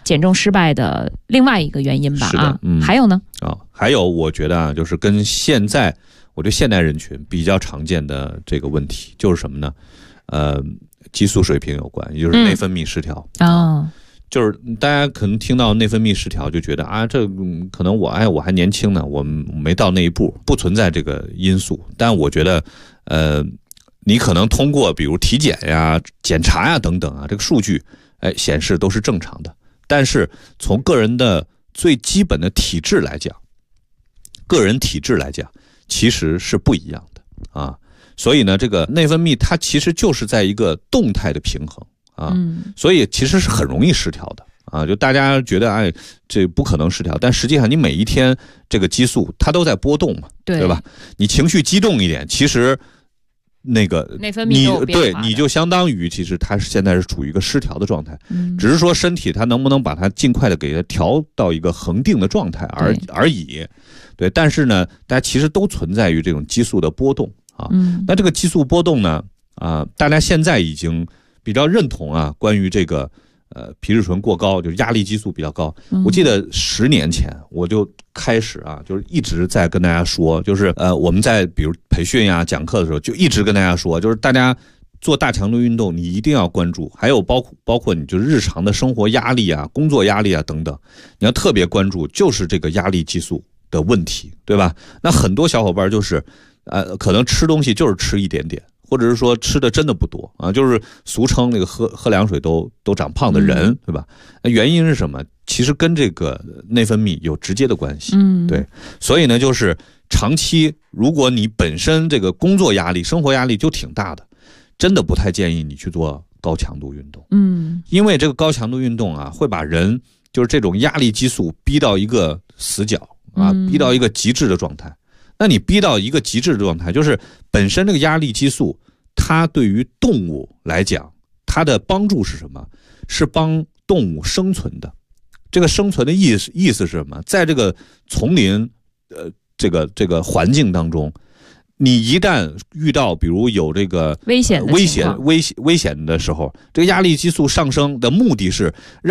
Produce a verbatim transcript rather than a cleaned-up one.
减重失败的另外一个原因吧。 是的，嗯， 还有呢？ 啊，还有我觉得啊，就是跟现在我觉得现代人群比较常见的这个问题就是什么呢？呃，激素水平有关，也就是内分泌失调啊。 嗯哦， 就是大家可能听到内分泌失调就觉得啊，这、嗯、可能我哎我还年轻呢，我没到那一步，不存在这个因素。但我觉得，呃，你可能通过比如体检呀、检查呀等等啊，这个数据哎显示都是正常的。但是从个人的最基本的体质来讲，个人体质来讲，其实是不一样的啊。所以呢，这个内分泌它其实就是在一个动态的平衡。啊，所以其实是很容易失调的啊！就大家觉得哎，这不可能失调，但实际上你每一天这个激素它都在波动嘛， 对, 对吧？你情绪激动一点，其实那个内分泌都有变化的， 对，你就相当于其实它现在是处于一个失调的状态，嗯，只是说身体它能不能把它尽快的给它调到一个恒定的状态而而已。对，但是呢，大家其实都存在于这种激素的波动啊。嗯，那这个激素波动呢，啊，大家现在已经比较认同啊，关于这个呃皮质醇过高，就是压力激素比较高。我记得十年前我就开始啊，就是一直在跟大家说，就是呃我们在比如培训呀、讲课的时候，就一直跟大家说，就是大家做大强度运动，你一定要关注，还有包括包括你就是日常的生活压力啊、工作压力啊等等，你要特别关注，就是这个压力激素的问题，对吧？那很多小伙伴就是呃可能吃东西就是吃一点点。或者是说吃的真的不多啊，就是俗称那个喝喝凉水都都长胖的人，嗯，对吧？那原因是什么？其实跟这个内分泌有直接的关系。嗯，对，所以呢，就是长期如果你本身这个工作压力、生活压力就挺大的，真的不太建议你去做高强度运动。嗯，因为这个高强度运动啊，会把人就是这种压力激素逼到一个死角啊，逼到一个极致的状态。那你逼到一个极致的状态，就是本身这个压力激素，它对于动物来讲，它的帮助是什么？是帮动物生存的。这个生存的意思意思是什么？在这个丛林，呃，这个这个环境当中，你一旦遇到比如有这个危险、 危险、危险危险的时候，这个压力激素上升的目的是让